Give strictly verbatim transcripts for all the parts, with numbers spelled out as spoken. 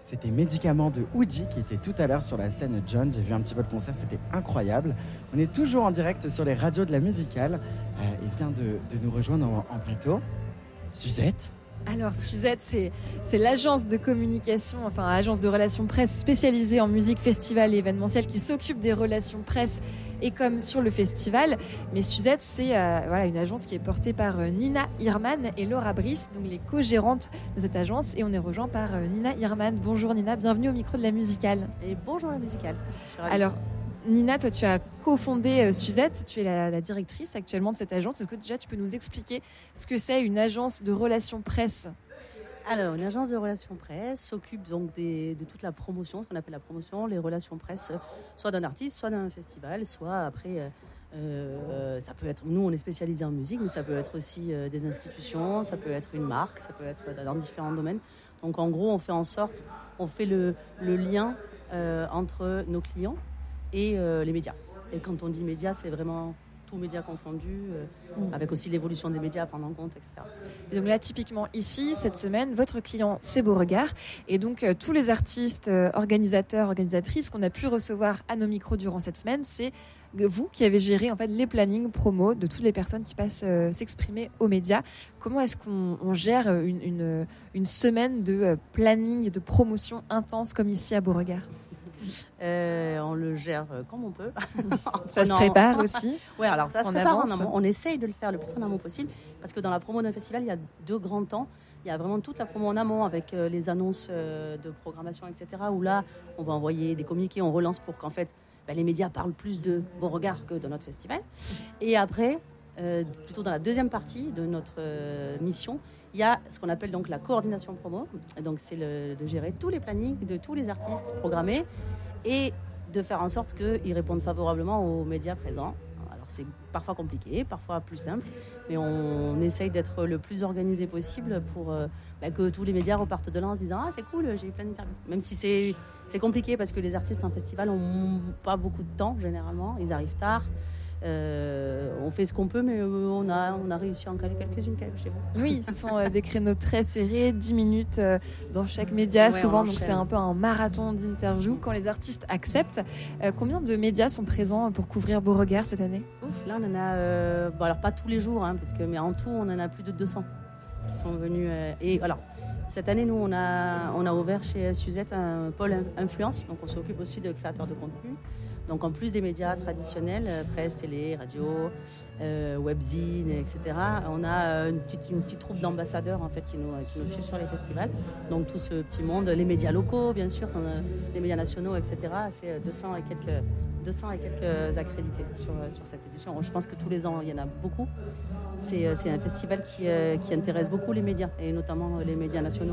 C'était Médicaments de Hoodie qui était tout à l'heure sur la scène John. J'ai vu un petit peu le concert, c'était incroyable. On est toujours en direct sur les radios de la musicale. Euh, il vient de, de nous rejoindre en, en plateau. Suzette. Alors Suzette, c'est, c'est l'agence de communication, enfin agence de relations presse spécialisée en musique, festival et événementiel qui s'occupe des relations presse et comme sur le festival. Mais Suzette, c'est euh, voilà, une agence qui est portée par euh, Nina Hirman et Laura Brice, donc les co-gérantes de cette agence. Et on est rejoint par euh, Nina Hirman. Bonjour Nina, bienvenue au micro de la musicale. Et bonjour la musicale. Alors Nina, toi tu as cofondé euh, Suzette, tu es la, la directrice actuellement de cette agence. Est-ce que déjà tu peux nous expliquer ce que c'est une agence de relations presse ? Alors, une agence de relations presse s'occupe donc des, de toute la promotion, ce qu'on appelle la promotion, les relations presse, soit d'un artiste, soit d'un festival, soit après, euh, euh, ça peut être, nous on est spécialisés en musique, mais ça peut être aussi euh, des institutions, ça peut être une marque, ça peut être dans différents domaines. Donc en gros, on fait en sorte, on fait le, le lien euh, entre nos clients et euh, les médias. Et quand on dit médias, c'est vraiment tous médias confondus, euh, mmh. avec aussi l'évolution des médias à prendre en compte, et cetera. Et donc là, typiquement ici, cette semaine, votre client, c'est Beauregard. Et donc, euh, tous les artistes, euh, organisateurs, organisatrices qu'on a pu recevoir à nos micros durant cette semaine, c'est vous qui avez géré en fait les plannings promo de toutes les personnes qui passent euh, s'exprimer aux médias. Comment est-ce qu'on on gère une, une, une semaine de euh, planning, de promotion intense comme ici à Beauregard ? Euh, on le gère comme on peut. Ça se prépare aussi. Oui, alors ça se on prépare avance. en amont. On essaye de le faire le plus en amont possible parce que dans la promo d'un festival, il y a deux grands temps. Il y a vraiment toute la promo en amont avec euh, les annonces euh, de programmation, et cetera. Où là, on va envoyer des communiqués, on relance pour qu'en fait, ben, les médias parlent plus de Beauregard que de notre festival. Et après, euh, plutôt dans la deuxième partie de notre euh, mission, il y a ce qu'on appelle donc la coordination promo. Donc c'est le, de gérer tous les plannings de tous les artistes programmés et de faire en sorte qu'ils répondent favorablement aux médias présents. Alors c'est parfois compliqué, parfois plus simple, mais on essaye d'être le plus organisé possible pour euh, bah, que tous les médias repartent de là en se disant « Ah, c'est cool, j'ai eu plein d'interviews ». Même si c'est, c'est compliqué parce que les artistes en festival n'ont pas beaucoup de temps généralement, ils arrivent tard. Euh, on fait ce qu'on peut, mais euh, on, a, on a réussi à en caler quelques-unes chez vous. Oui, ce sont euh, des créneaux très serrés, dix minutes euh, dans chaque média, ouais, souvent, donc c'est un peu un marathon d'interviews quand les artistes acceptent. Euh, combien de médias sont présents pour couvrir Beauregard cette année ? Ouf, là on en a, euh, bon, alors pas tous les jours, hein, parce que, mais en tout on en a plus de deux cents qui sont venus. Euh, et alors, cette année, nous on a, on a ouvert chez Suzette un pôle influence, donc on s'occupe aussi de créateurs de contenu. Donc en plus des médias traditionnels, euh, presse, télé, radio, euh, webzine, et cetera, on a euh, une, petite, une petite troupe d'ambassadeurs en fait, qui, nous, qui nous suivent sur les festivals. Donc tout ce petit monde, les médias locaux bien sûr, sont, euh, les médias nationaux, et cetera. C'est deux cents et quelques, deux cents et quelques accrédités sur, sur cette édition. Je pense que tous les ans, il y en a beaucoup. C'est, c'est un festival qui, euh, qui intéresse beaucoup les médias, et notamment les médias nationaux.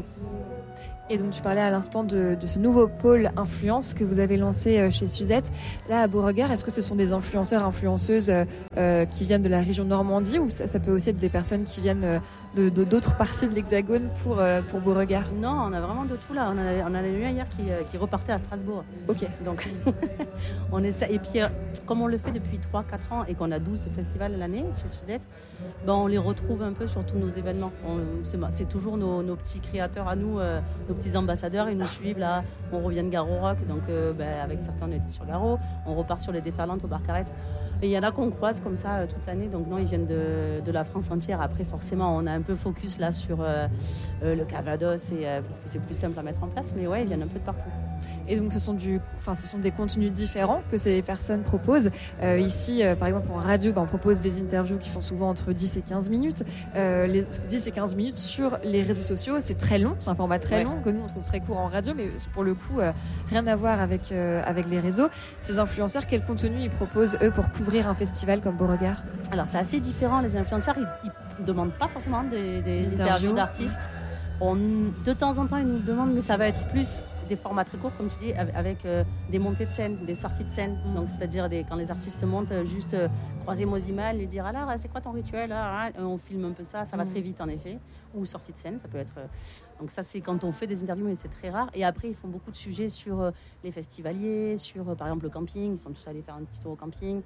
Et donc tu parlais à l'instant de, de ce nouveau pôle influence que vous avez lancé chez Suzette. Là à Beauregard, est-ce que ce sont des influenceurs, influenceuses euh, qui viennent de la région Normandie ou ça, ça peut aussi être des personnes qui viennent de, de, d'autres parties de l'Hexagone pour, euh, pour Beauregard ? Non, on a vraiment de tout là. On a, on a eu un hier qui, qui repartait à Strasbourg. Ok. Donc on essaie. Et puis comme on le fait depuis trois quatre ans et qu'on a douze festivals l'année chez Suzette, ben, on les retrouve un peu sur tous nos événements. On, c'est, c'est toujours nos, nos petits créateurs à nous, euh, nos petits ambassadeurs, ils nous suivent là. On revient de Garo Rock, donc euh, ben, avec certains on était sur Garo, on repart sur les déferlantes au Barcarès. Et il y en a qu'on croise comme ça euh, toute l'année, donc non, ils viennent de, de la France entière. Après, forcément, on a un peu focus là sur euh, euh, le Calvados, et, euh, parce que c'est plus simple à mettre en place, mais ouais, ils viennent un peu de partout. Et donc ce sont, du, enfin, ce sont des contenus différents que ces personnes proposent. Euh, ici, euh, par exemple, en radio, ben, on propose des interviews qui font souvent entre dix et quinze minutes. Euh, les dix et quinze minutes sur les réseaux sociaux, c'est très long, c'est un format très ouais. long que nous on trouve très court en radio, mais pour le coup, euh, rien à voir avec, euh, avec les réseaux. Ces influenceurs, quel contenu ils proposent, eux, pour couvrir un festival comme Beauregard ? Alors c'est assez différent, les influenceurs, ils ne demandent pas forcément des, des, des interviews, interviews d'artistes. On, de temps en temps, ils nous demandent, mais ça va être plus des formats très courts, comme tu dis, avec euh, des montées de scène, des sorties de scène. Mmh. Donc, c'est-à-dire des, quand les artistes montent, euh, juste euh, croiser Mozimal, lui dire alors, c'est quoi ton rituel là, on filme un peu ça, ça va mmh. très vite en effet. Ou sortie de scène, ça peut être. Euh, donc, ça, c'est quand on fait des interviews, mais c'est très rare. Et après, ils font beaucoup de sujets sur euh, les festivaliers, sur euh, par exemple le camping. Ils sont tous allés faire un petit tour au camping.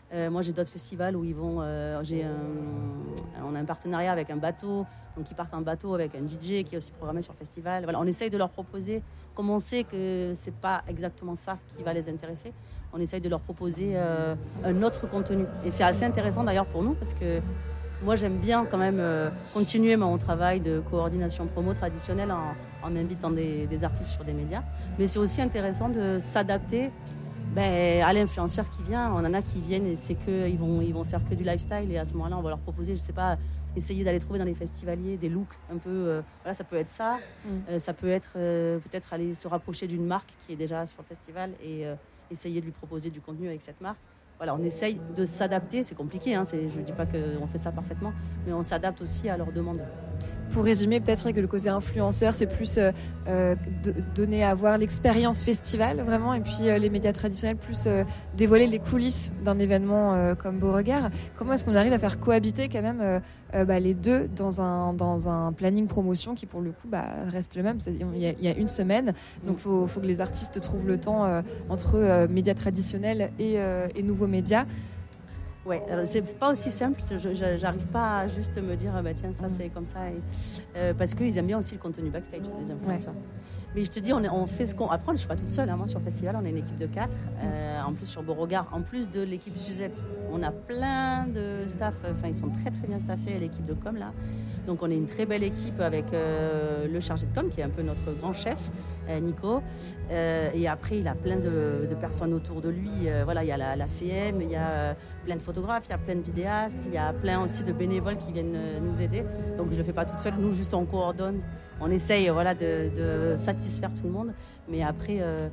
Euh, moi, j'ai d'autres festivals où ils vont. Euh, j'ai un, on a un partenariat avec un bateau, donc ils partent en bateau avec un D J qui est aussi programmé sur le festival. Voilà, on essaye de leur proposer, comme on sait que c'est pas exactement ça qui va les intéresser, on essaye de leur proposer euh, un autre contenu. Et c'est assez intéressant d'ailleurs pour nous parce que moi, j'aime bien quand même euh, continuer mon travail de coordination promo traditionnelle en, en invitant des, des artistes sur des médias. Mais c'est aussi intéressant de s'adapter. Ben, à l'influenceur qui vient, on en a qui viennent et c'est qu'ils vont, ils vont faire que du lifestyle et à ce moment-là, on va leur proposer, je sais pas, essayer d'aller trouver dans les festivaliers des looks un peu, euh, voilà, ça peut être ça, mm. euh, ça peut être euh, peut-être aller se rapprocher d'une marque qui est déjà sur le festival et euh, essayer de lui proposer du contenu avec cette marque. Voilà, on essaye de s'adapter, c'est compliqué, hein, c'est, je ne dis pas qu'on fait ça parfaitement, mais on s'adapte aussi à leurs demandes. Pour résumer, peut-être que le côté influenceur, c'est plus euh, euh, de, donner à voir l'expérience festival, vraiment, et puis euh, les médias traditionnels, plus euh, dévoiler les coulisses d'un événement euh, comme Beauregard. Comment est-ce qu'on arrive à faire cohabiter quand même euh, euh, bah, les deux dans un, dans un planning promotion qui, pour le coup, bah, reste le même. Il y, a, il y a une semaine, donc il faut, faut que les artistes trouvent le temps euh, entre euh, médias traditionnels et, euh, et nouveaux médias. Ouais, alors c'est pas aussi simple, je, je, j'arrive pas à juste me dire bah tiens ça c'est comme ça et, euh, parce qu'ils aiment bien aussi le contenu backstage, les influenceurs. Ouais. Mais je te dis, on, est, on fait ce qu'on... Après, je suis pas toute seule, hein. Moi sur le festival on est une équipe de quatre, euh, en plus sur Beauregard, en plus de l'équipe Suzette, on a plein de staff, enfin ils sont très très bien staffés, l'équipe de com là. Donc on est une très belle équipe avec euh, le chargé de com qui est un peu notre grand chef, euh, Nico. Euh, et après il a plein de, de personnes autour de lui. Euh, voilà, il y a la, la C M, il y a euh, plein de photographes, il y a plein de vidéastes, il y a plein aussi de bénévoles qui viennent euh, nous aider. Donc je le fais pas toute seule, nous juste on coordonne, on essaye voilà de, de satisfaire tout le monde. Mais après euh,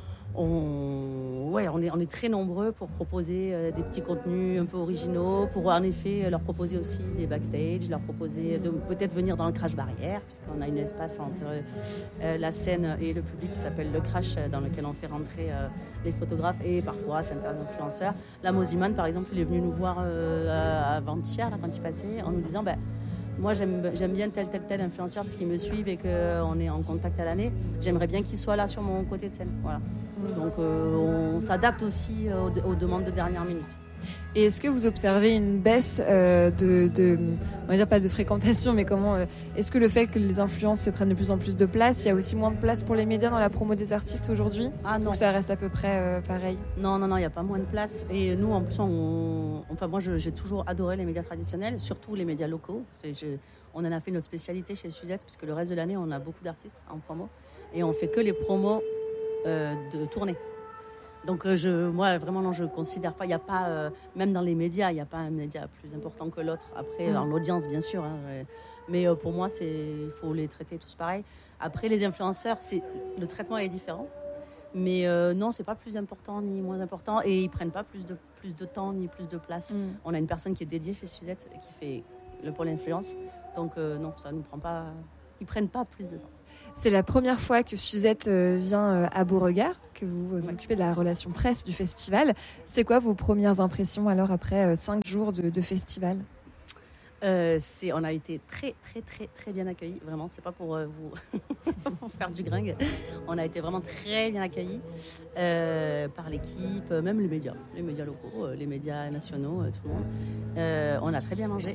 On, ouais, on, est, on est très nombreux pour proposer euh, des petits contenus un peu originaux, pour en effet leur proposer aussi des backstage, leur proposer de peut-être venir dans le crash barrière, puisqu'on a un espace entre euh, la scène et le public qui s'appelle le crash, dans lequel on fait rentrer euh, les photographes et parfois certains influenceurs. La Moziman, par exemple, il est venu nous voir euh, avant-hier, là, quand il passait, en nous disant bah, moi j'aime, j'aime bien tel tel tel influenceur parce qu'ils me suivent et qu'on est en contact à l'année. J'aimerais bien qu'il soit là sur mon côté de scène. Voilà. Donc euh, on s'adapte aussi aux, aux demandes de dernière minute. Et est-ce que vous observez une baisse euh, de, de, on va dire pas de fréquentation, mais comment euh, est-ce que le fait que les influences se prennent de plus en plus de place, il y a aussi moins de place pour les médias dans la promo des artistes aujourd'hui? Ah non. Ou ça reste à peu près euh, pareil? Non, non, non, il n'y a pas moins de place. Et nous, en plus, on, enfin moi, je, j'ai toujours adoré les médias traditionnels, surtout les médias locaux. C'est, je, on en a fait notre spécialité chez Suzette, puisque le reste de l'année, on a beaucoup d'artistes en promo, et on fait que les promos euh, de tournée. Donc euh, je, moi vraiment non, je considère pas, il y a pas, euh, même dans les médias, il n'y a pas un média plus important que l'autre. Après, mmh. en audience bien sûr, hein, mais euh, pour moi c'est, il faut les traiter tous pareil. Après les influenceurs, c'est, le traitement est différent, mais euh, non, c'est pas plus important ni moins important, et ils prennent pas plus de plus de temps ni plus de place. Mmh. On a une personne qui est dédiée chez Suzette qui fait le pôle influence, donc euh, non, ça nous prend pas, ils prennent pas plus de temps. C'est la première fois que Suzette vient à Beauregard, que vous vous occupez de la relation presse du festival. C'est quoi vos premières impressions alors après cinq jours de, de festival? Euh, c'est, on a été très très très très bien accueillis, vraiment, c'est pas pour euh, vous, vous faire du gringue, on a été vraiment très bien accueillis euh, par l'équipe, même les médias, les médias locaux, euh, les médias nationaux, euh, tout le monde. Euh, on a très bien mangé.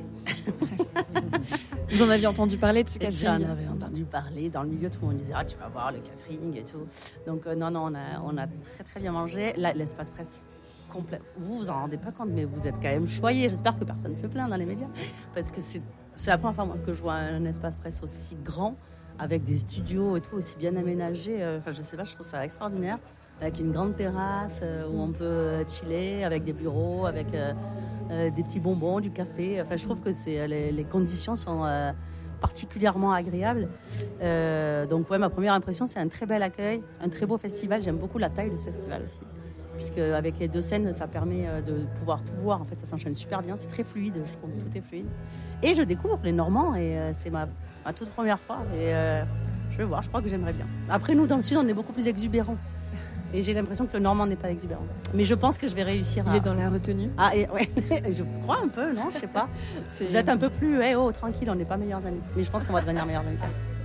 Vous en aviez entendu parler de ce catering? J'en avais entendu parler, dans le milieu tout le monde disait ah tu vas voir le catering et tout, donc euh, non non on a, on a très très bien mangé. Là, l'espace presse complet. Vous vous en rendez pas compte, mais vous êtes quand même choyés. J'espère que personne ne se plaint dans les médias, parce que c'est, c'est la première fois moi, que je vois un espace presse aussi grand, avec des studios et tout, aussi bien aménagé. Enfin, je sais pas, je trouve ça extraordinaire, avec une grande terrasse euh, où on peut chiller, avec des bureaux, avec euh, euh, des petits bonbons, du café. Enfin, je trouve que c'est, les, les conditions sont euh, particulièrement agréables. Euh, donc, ouais, ma première impression, c'est un très bel accueil, un très beau festival. J'aime beaucoup la taille de ce festival aussi, puisque avec les deux scènes, ça permet de pouvoir tout voir. En fait, ça s'enchaîne super bien. C'est très fluide, je trouve. Tout est fluide. Et je découvre les Normands, et euh, c'est ma, ma toute première fois. Et euh, je vais voir, je crois que j'aimerais bien. Après, nous, dans le Sud, on est beaucoup plus exubérants. Et j'ai l'impression que le Normand n'est pas exubérant. Mais je pense que je vais réussir à... Il est dans la retenue. Ah, et, ouais, je crois un peu, non, je sais pas. C'est... Vous êtes un peu plus, hey, oh, tranquille, on n'est pas meilleurs amis. Mais je pense qu'on va devenir meilleurs amis.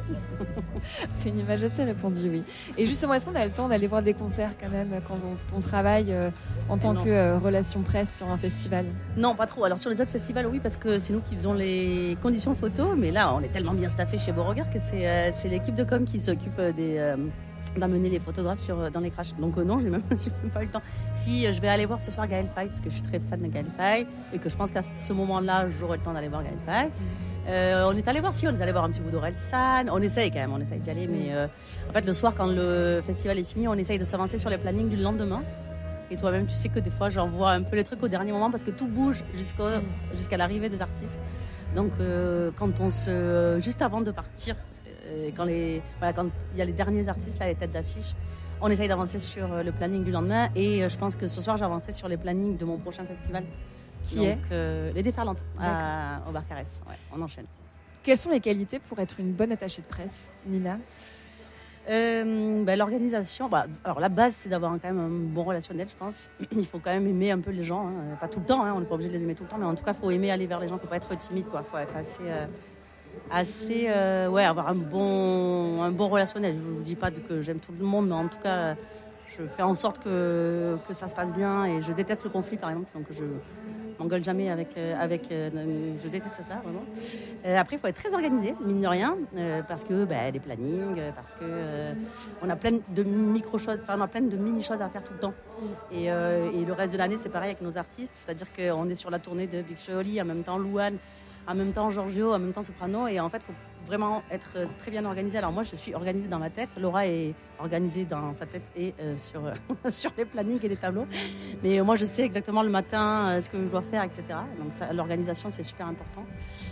C'est une image assez répandue, oui. Et justement, est-ce qu'on a le temps d'aller voir des concerts quand même quand on, on travaille euh, en tant non. que euh, relation presse sur un festival? Non, pas trop. Alors sur les autres festivals, oui, parce que c'est nous qui faisons les conditions photo. Mais là, on est tellement bien staffé chez Beauregard que c'est, euh, c'est l'équipe de com qui s'occupe des... Euh, d'amener les photographes sur, dans les crashs. Donc euh, non, j'ai même, j'ai même pas eu le temps. Si euh, je vais aller voir ce soir Gaël Faye, parce que je suis très fan de Gaël Faye, et que je pense qu'à ce moment-là, j'aurai le temps d'aller voir Gaël Faye. Mmh. Euh, on est allé voir, si, on est allé voir un petit bout d'Orelsan. On essaye quand même, on essaye d'y aller, mmh. mais euh, en fait, le soir, quand le festival est fini, on essaye de s'avancer sur les plannings du lendemain. Et toi-même, tu sais que des fois, j'envoie un peu les trucs au dernier moment parce que tout bouge jusqu'au, mmh. jusqu'à l'arrivée des artistes. Donc, euh, quand on se, juste avant de partir, Et quand il voilà, quand y a les derniers artistes, là, les têtes d'affiche, on essaye d'avancer sur le planning du lendemain. Et je pense que ce soir, j'avancerai sur les plannings de mon prochain festival. Qui Donc, est euh, Les Déferlantes, à, au Bar Caresse. Ouais, on enchaîne. Quelles sont les qualités pour être une bonne attachée de presse, Nina? euh, bah, L'organisation. Bah, alors, la base, c'est d'avoir quand même un bon relationnel, je pense. Il faut quand même aimer un peu les gens. Hein. Pas tout le temps, hein, on n'est pas obligé de les aimer tout le temps. Mais en tout cas, il faut aimer aller vers les gens. Il ne faut pas être timide. Il faut être assez... Euh, assez euh, ouais, avoir un bon un bon relationnel. Je vous dis pas que j'aime tout le monde, mais en tout cas je fais en sorte que que ça se passe bien, et je déteste le conflit par exemple, donc je m'engueule jamais avec avec euh, je déteste ça vraiment. Euh, après, il faut être très organisé, mine de rien, euh, parce que bah, les plannings, parce que euh, on a plein de micro choses, enfin on a plein de mini choses à faire tout le temps. Et, euh, et le reste de l'année, c'est pareil avec nos artistes, c'est-à-dire qu'on est sur la tournée de Big Flo, en même temps Louane, en même temps Giorgio, en même temps Soprano, et en fait, il faut vraiment être très bien organisé. Alors moi, je suis organisée dans ma tête, Laura est organisée dans sa tête et euh, sur, sur les plannings et les tableaux. Mais euh, moi, je sais exactement le matin euh, ce que je dois faire, et cetera. Donc ça, l'organisation, c'est super important.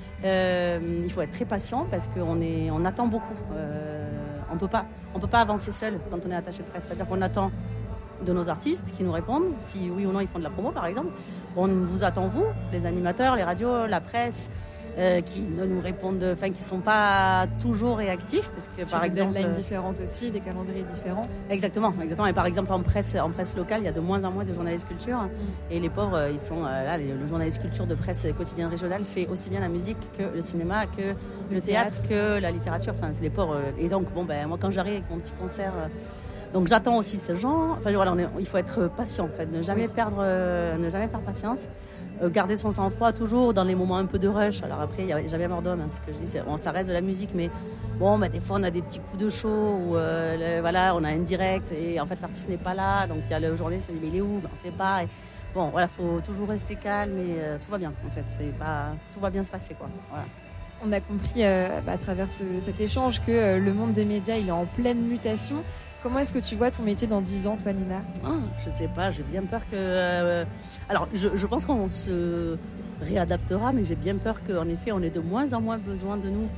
Euh, il faut être très patient parce qu'on est, on attend beaucoup. Euh, on ne peut pas, on peut pas avancer seul quand on est attaché de presse. C'est-à-dire qu'on attend de nos artistes qui nous répondent, si oui ou non ils font de la promo par exemple. On vous attend, vous, les animateurs, les radios, la presse, euh, qui ne nous répondent, enfin qui ne sont pas toujours réactifs, parce que sur par des exemple... deadlines différentes aussi, des calendriers différents. Exactement, exactement. Et par exemple en presse, en presse locale, il y a de moins en moins de journalistes culture, mm. et les pauvres, ils sont euh, là, les, le journaliste culture de presse quotidienne régionale fait aussi bien la musique que le cinéma, que le, le théâtre, théâtre, que la littérature, enfin c'est les pauvres. Et donc bon ben moi quand j'arrive avec mon petit concert... Euh, Donc j'attends aussi ces gens. Enfin voilà, on est, il faut être patient en fait, ne jamais oui. perdre, euh, ne jamais perdre patience, euh, garder son sang-froid toujours dans les moments un peu de rush. Alors après, il y a jamais mort d'homme, hein, ce que je dis. Bon, ça reste de la musique, mais bon, bah, des fois on a des petits coups de chaud où euh, le, voilà, on a une direct et en fait l'artiste n'est pas là, donc il y a le journaliste qui me dit mais il est où, ben, on sait pas. Et, bon voilà, faut toujours rester calme et euh, tout va bien en fait. C'est pas, tout va bien se passer quoi. Voilà. On a compris euh, bah, à travers ce, cet échange que euh, le monde des médias il est en pleine mutation. Comment est-ce que tu vois ton métier dans dix ans, toi, Nina? ah, Je sais pas, j'ai bien peur que... Euh, alors, je, je pense qu'on se réadaptera, mais j'ai bien peur qu'en effet, on ait de moins en moins besoin de nous.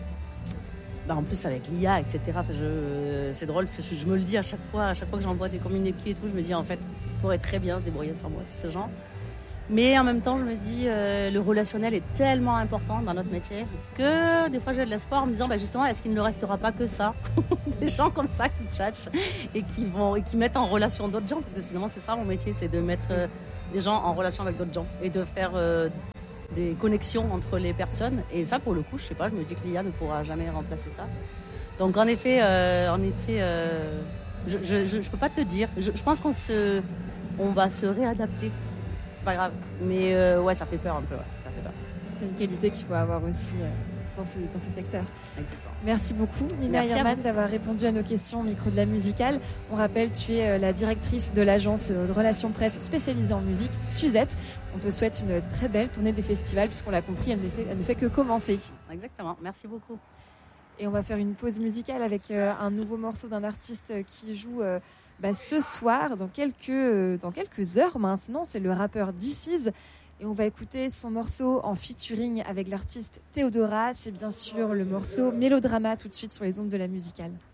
Bah, en plus, avec l'I A, et cetera. Enfin, je, c'est drôle, parce que je, je me le dis à chaque fois, à chaque fois que j'envoie des communiqués et tout, je me dis, en fait, on pourrait très bien se débrouiller sans moi, tous ces gens. Mais en même temps, je me dis, euh, le relationnel est tellement important dans notre métier que des fois, j'ai de l'espoir en me disant, bah, justement, est-ce qu'il ne restera pas que ça? Des gens comme ça qui tchatchent et qui, vont, et qui mettent en relation d'autres gens. Parce que finalement, c'est ça mon métier, c'est de mettre euh, des gens en relation avec d'autres gens et de faire euh, des connexions entre les personnes. Et ça, pour le coup, je sais pas, je me dis que l'I A ne pourra jamais remplacer ça. Donc, en effet, euh, en effet euh, je ne peux pas te dire. Je, je pense qu'on se, on va se réadapter. C'est pas grave, mais euh, ouais, ça fait peur un peu. Ouais. Ça fait peur. C'est une qualité qu'il faut avoir aussi euh, dans, ce, dans ce secteur. Exactement. Merci beaucoup, Nina Yerman, d'avoir répondu à nos questions au micro de la musicale. On rappelle, tu es euh, la directrice de l'agence de relations presse spécialisée en musique, Suzette. On te souhaite une très belle tournée des festivals, puisqu'on l'a compris, elle ne fait, elle ne fait que commencer. Exactement, merci beaucoup. Et on va faire une pause musicale avec euh, un nouveau morceau d'un artiste qui joue... Euh, Bah, ce soir, dans quelques, euh, dans quelques heures maintenant, c'est le rappeur This Is. Et on va écouter son morceau en featuring avec l'artiste Théodora. C'est bien sûr le morceau Mélodrama tout de suite sur les ondes de la musicale.